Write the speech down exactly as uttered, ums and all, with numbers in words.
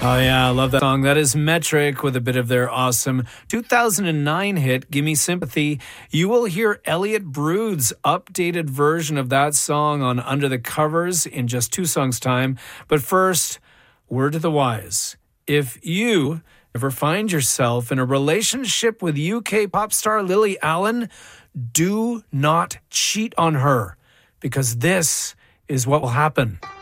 Oh, yeah, I love that song. That is Metric with a bit of their awesome two thousand nine hit, Gimme Sympathy. You will hear Elliot Brood's updated version of that song on Under the Covers in just two songs' time. But first, word to the wise. If you ever find yourself in a relationship with U K pop star Lily Allen, do not cheat on her, because this is what will happen.